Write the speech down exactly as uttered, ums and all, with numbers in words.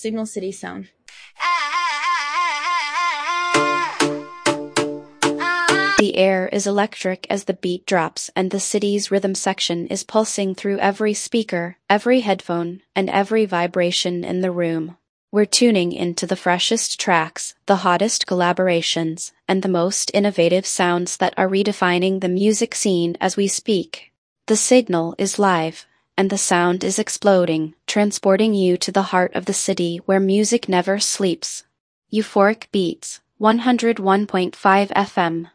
Signal City sound. The air is electric as the beat drops, and the city's rhythm section is pulsing through every speaker, every headphone, and every vibration in the room. We're tuning into the freshest tracks, the hottest collaborations, and the most innovative sounds that are redefining the music scene as we speak. The signal is live, and the sound is exploding, transporting you to the heart of the city where music never sleeps. Euphoric Beats, one oh one point five F M.